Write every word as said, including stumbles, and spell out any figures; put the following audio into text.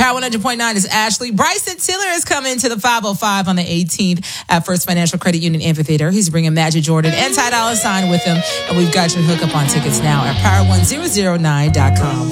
Power one hundred point nine is Ashley. Bryson Tiller is coming to the five oh five on the eighteenth at First Financial Credit Union Amphitheater. He's bringing Magic Jordan and Ty Dolla Sign with him. And we've got your hookup on tickets now at power one thousand nine dot com.